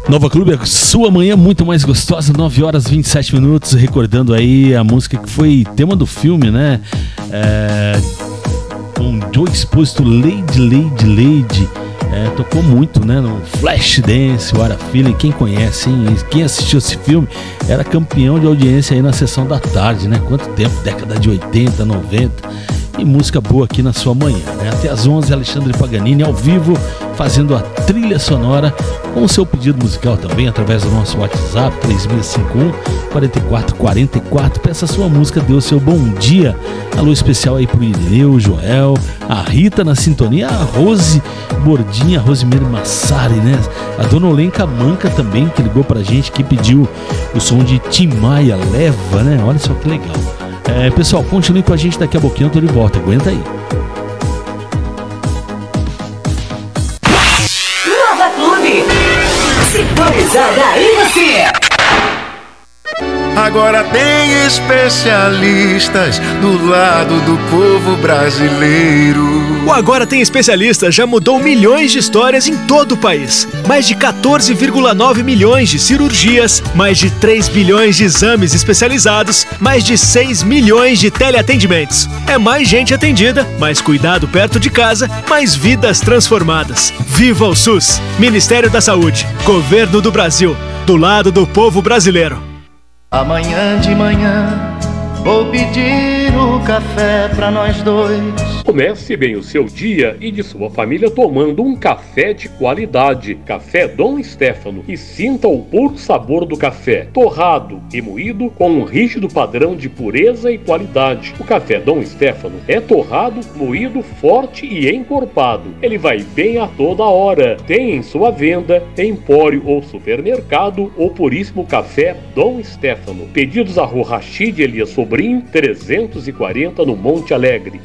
Nova Clube, a sua manhã muito mais gostosa, 9 horas e 27 minutos, recordando aí a música que foi tema do filme, né? Com Joe Exposito, Lady. Tocou muito, né? No Flashdance, What a Feeling. Quem conhece, hein? Quem assistiu esse filme era campeão de audiência aí na sessão da tarde, né? Quanto tempo? Década de 80, 90. E música boa aqui na sua manhã, né? Até às 11, Alexandre Paganini ao vivo, fazendo a trilha sonora com o seu pedido musical também, através do nosso WhatsApp, 3651-4444. Peça a sua música, dê o seu bom dia. Alô especial aí pro Irineu, Joel, a Rita na sintonia, a Rose Bordinha, a Rosemary Massari, né? A Dona Olenka Manca também, que ligou pra gente, que pediu o som de Tim Maia, Leva, né? Olha só que legal. Pessoal, continue com a gente, daqui a pouquinho eu tô de volta, aguenta aí. Nova Clube, sintonizada em você. Agora tem especialistas do lado do povo brasileiro. O Agora Tem Especialistas já mudou milhões de histórias em todo o país. Mais de 14,9 milhões de cirurgias, mais de 3 bilhões de exames especializados, mais de 6 milhões de teleatendimentos. É mais gente atendida, mais cuidado perto de casa, mais vidas transformadas. Viva o SUS! Ministério da Saúde, Governo do Brasil, do lado do povo brasileiro. Amanhã de manhã vou pedir o café pra nós dois. Comece bem o seu dia e de sua família tomando um café de qualidade. Café Dom Stefano. E sinta o puro sabor do café. Torrado e moído com um rígido padrão de pureza e qualidade. O café Dom Stefano é torrado, moído, forte e encorpado. Ele vai bem a toda hora. Tem em sua venda, empório ou supermercado, o puríssimo café Dom Stefano. Pedidos à Rua Rachid Elias Sobrinho, 340 no Monte Alegre.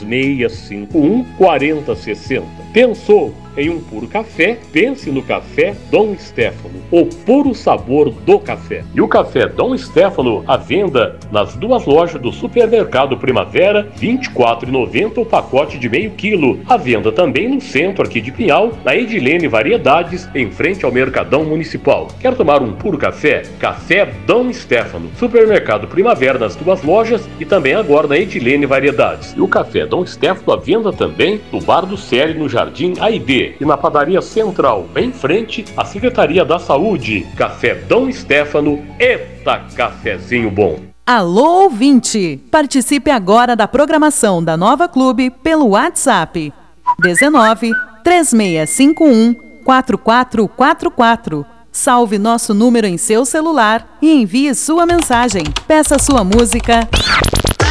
3651-4060. Pensou em um puro café? Pense no café Dom Stefano, o puro sabor do café. E o café Dom Stefano à venda nas duas lojas do Supermercado Primavera, R$ 24,90 o pacote de meio quilo. À venda também no centro aqui de Pinhal, na Edilene Variedades, em frente ao Mercadão Municipal. Quer tomar um puro café? Café Dom Stefano. Supermercado Primavera nas duas lojas e também agora na Edilene Variedades. E o café Dom Stefano à venda também no Bar do Célio, no Jardim AID. E na Padaria Central, em frente à Secretaria da Saúde. Café Dom Stefano, eita cafezinho bom! Alô ouvinte, participe agora da programação da Nova Clube pelo WhatsApp 19 3651 4444. Salve nosso número em seu celular e envie sua mensagem. Peça sua música